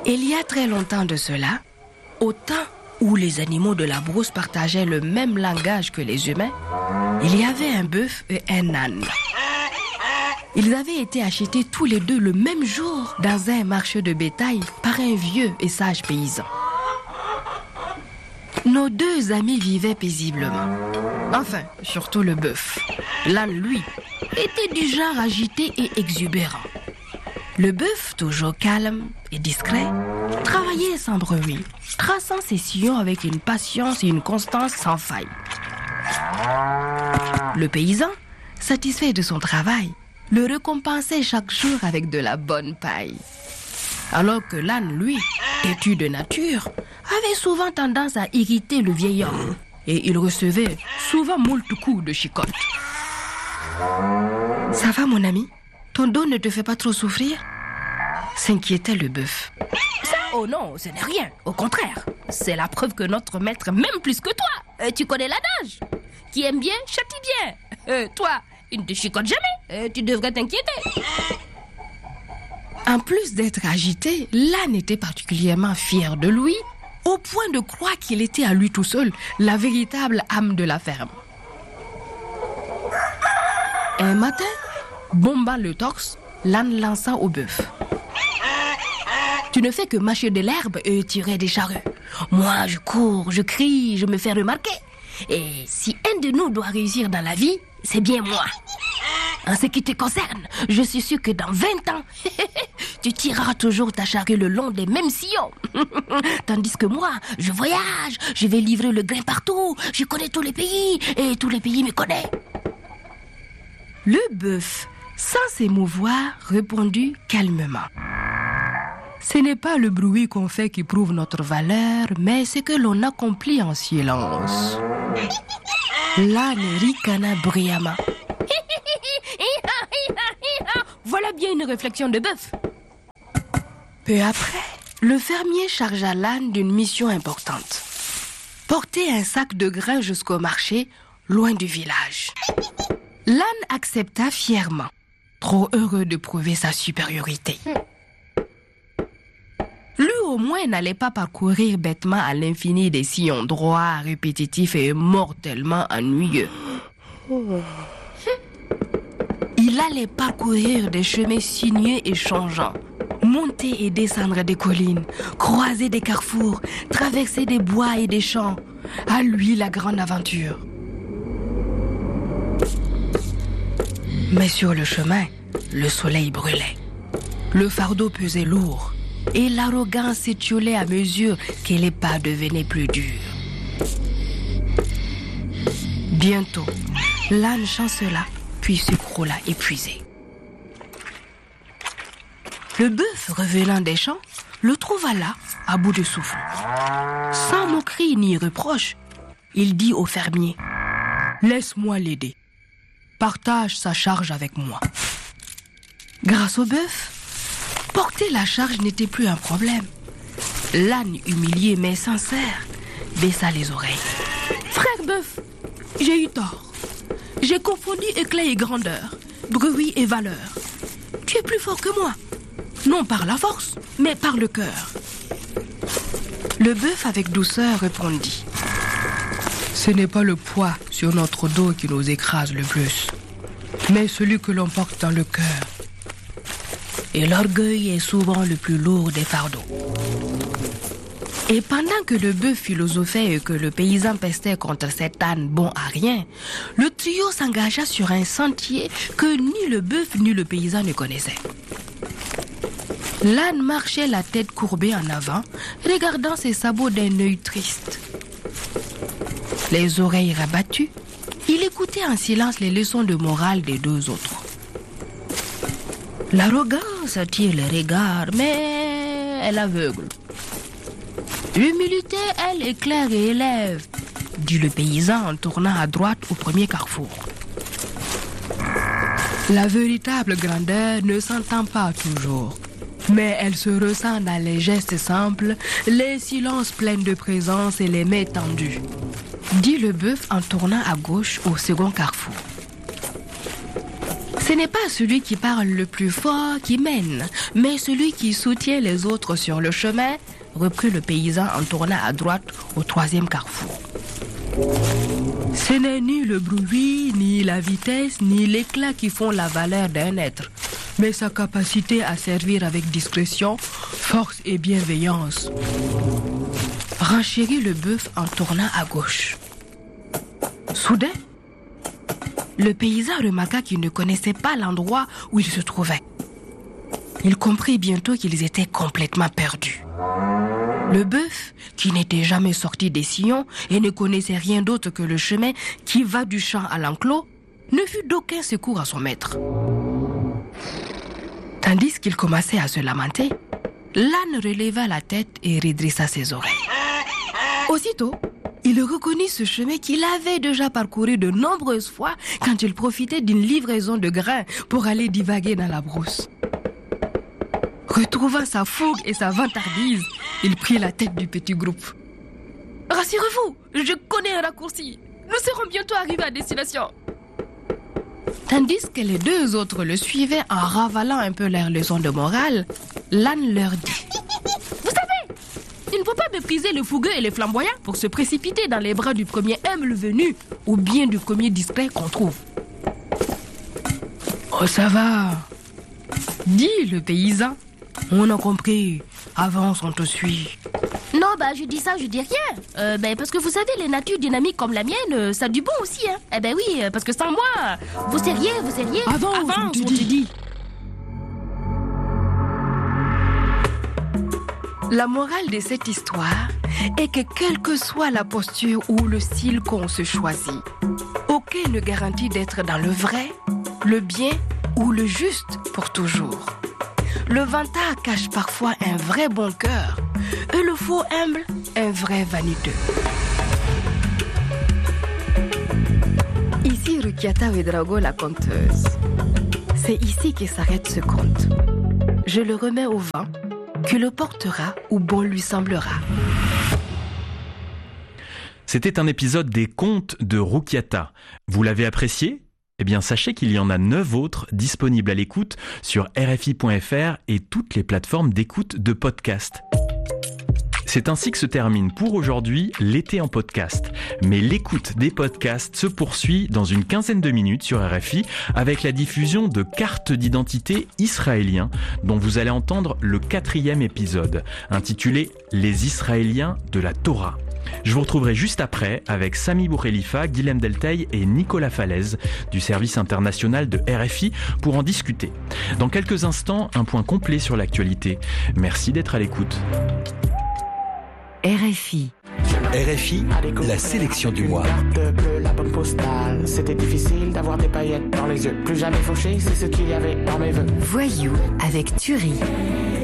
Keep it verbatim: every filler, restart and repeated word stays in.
Il y a très longtemps de cela, au temps où les animaux de la brousse partageaient le même langage que les humains, il y avait un bœuf et un âne. Ils avaient été achetés tous les deux le même jour dans un marché de bétail par un vieux et sage paysan. Nos deux amis vivaient paisiblement. Enfin, surtout le bœuf. L'âne, lui, était du genre agité et exubérant. Le bœuf, toujours calme et discret, travaillait sans bruit, traçant ses sillons avec une patience et une constance sans faille. Le paysan, satisfait de son travail, le récompensait chaque jour avec de la bonne paille. Alors que l'âne, lui, têtu de nature, avait souvent tendance à irriter le vieil homme et il recevait souvent moult coups de chicotte. « Ça va, mon ami? Ton dos ne te fait pas trop souffrir ?» s'inquiétait le bœuf. « Ça, oh non, ce n'est rien. Au contraire, c'est la preuve que notre maître m'aime plus que toi. Euh, tu connais l'adage. Qui aime bien, châtie bien. Euh, toi, il ne te chicote jamais. Euh, tu devrais t'inquiéter. » En plus d'être agité, l'âne était particulièrement fier de lui, au point de croire qu'il était à lui tout seul la véritable âme de la ferme. Un matin, bombant le torse, l'âne lança au bœuf. « Tu ne fais que mâcher de l'herbe et tirer des charrues. Moi, je cours, je crie, je me fais remarquer. Et si un de nous doit réussir dans la vie, c'est bien moi. En ce qui te concerne, je suis sûr que dans vingt ans, tu tireras toujours ta charrue le long des mêmes sillons. Tandis que moi, je voyage, je vais livrer le grain partout, je connais tous les pays et tous les pays me connaissent. » Le bœuf, sans s'émouvoir, répondit calmement. « Ce n'est pas le bruit qu'on fait qui prouve notre valeur, mais ce que l'on accomplit en silence. » L'âne ricana bruyamment. Voilà bien une réflexion de bœuf. Peu après, le fermier chargea l'âne d'une mission importante. Porter un sac de grains jusqu'au marché, loin du village. L'âne accepta fièrement, trop heureux de prouver sa supériorité. Lui au moins n'allait pas parcourir bêtement à l'infini des sillons droits, répétitifs et mortellement ennuyeux. Il allait parcourir des chemins sinueux et changeants, monter et descendre des collines, croiser des carrefours, traverser des bois et des champs. À lui la grande aventure. Mais sur le chemin, le soleil brûlait. Le fardeau pesait lourd et l'arrogance s'étiolait à mesure que les pas devenaient plus durs. Bientôt, l'âne chancela, puis s'écroula épuisé. Le bœuf, revenant des champs, le trouva là, à bout de souffle. Sans moquerie ni reproche, il dit au fermier « Laisse-moi l'aider. Partage sa charge avec moi. » Grâce au bœuf, porter la charge n'était plus un problème. L'âne, humilié mais sincère, baissa les oreilles. « Frère bœuf, j'ai eu tort. J'ai confondu éclat et grandeur, bruit et valeur. Tu es plus fort que moi, non par la force, mais par le cœur. » Le bœuf avec douceur répondit. Ce n'est pas le poids sur notre dos qui nous écrase le plus, mais celui que l'on porte dans le cœur. Et l'orgueil est souvent le plus lourd des fardeaux. Et pendant que le bœuf philosophait et que le paysan pestait contre cet âne bon à rien, le trio s'engagea sur un sentier que ni le bœuf ni le paysan ne connaissaient. L'âne marchait la tête courbée en avant, regardant ses sabots d'un œil triste. Les oreilles rabattues, il écoutait en silence les leçons de morale des deux autres. L'arrogance attire les regards, mais elle aveugle. L'humilité, elle, éclaire et élève, dit le paysan en tournant à droite au premier carrefour. La véritable grandeur ne s'entend pas toujours, mais elle se ressent dans les gestes simples, les silences pleins de présence et les mains tendues, dit le bœuf en tournant à gauche au second carrefour. Ce n'est pas celui qui parle le plus fort qui mène, mais celui qui soutient les autres sur le chemin, reprit le paysan en tournant à droite au troisième carrefour. Ce n'est ni le bruit, ni la vitesse, ni l'éclat qui font la valeur d'un être, mais sa capacité à servir avec discrétion, force et bienveillance. Renchérit le bœuf en tournant à gauche. Soudain, le paysan remarqua qu'il ne connaissait pas l'endroit où il se trouvait. Il comprit bientôt qu'ils étaient complètement perdus. Le bœuf, qui n'était jamais sorti des sillons et ne connaissait rien d'autre que le chemin qui va du champ à l'enclos, ne fut d'aucun secours à son maître. Tandis qu'il commençait à se lamenter, l'âne releva la tête et redressa ses oreilles. Aussitôt, il reconnut ce chemin qu'il avait déjà parcouru de nombreuses fois quand il profitait d'une livraison de grains pour aller divaguer dans la brousse. Retrouvant sa fougue et sa vantardise, il prit la tête du petit groupe. « Rassurez-vous, je connais un raccourci. Nous serons bientôt arrivés à destination. » Tandis que les deux autres le suivaient en ravalant un peu leurs leçons de morale, l'âne leur dit « Vous savez, il ne faut pas mépriser le fougueux et les flamboyants pour se précipiter dans les bras du premier humble venu ou bien du premier discret qu'on trouve. »« Oh, ça va, dit le paysan. On a compris. Avance, on te suit. » Non, bah je dis ça, je dis rien. Euh, bah, parce que vous savez, les natures dynamiques comme la mienne, euh, ça a du bon aussi, hein. Eh ben oui, parce que sans moi, vous seriez, vous seriez. Avance, Avance on te dit. dit. La morale de cette histoire est que quelle que soit la posture ou le style qu'on se choisit, aucun ne garantit d'être dans le vrai, le bien ou le juste pour toujours. Le vantard cache parfois un vrai bon cœur et le faux humble, un vrai vaniteux. Ici Rukiata Ouedraogo, la conteuse. C'est ici que s'arrête ce conte. Je le remets au vent, qui le portera où bon lui semblera. C'était un épisode des contes de Rukiata. Vous l'avez apprécié ? Eh bien, sachez qu'il y en a neuf autres disponibles à l'écoute sur R F I point F R et toutes les plateformes d'écoute de podcast. C'est ainsi que se termine pour aujourd'hui l'été en podcast. Mais l'écoute des podcasts se poursuit dans une quinzaine de minutes sur R F I avec la diffusion de Cartes d'identité israéliens dont vous allez entendre le quatrième épisode, intitulé « Les Israéliens de la Torah ». Je vous retrouverai juste après avec Sami Boukhelifa, Guilhem Delteil et Nicolas Falaise du service international de R F I pour en discuter. Dans quelques instants, un point complet sur l'actualité. Merci d'être à l'écoute. R F I. R F I, la sélection du mois. La bonne postale, c'était difficile d'avoir des paillettes dans les yeux. Plus jamais fauché, c'est ce qu'il y avait dans mes vœux. Voyou avec Thury.